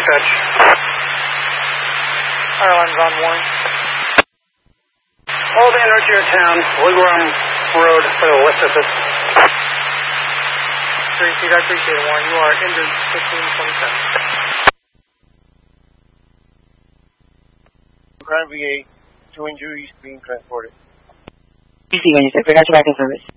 dispatch. Airlines on warning. All day north your town, Wigwam Road, for the west of this. 3 I appreciate it, Warren. You are injured 1527. Crown VA, 2 injuries being transported. We got you back in service.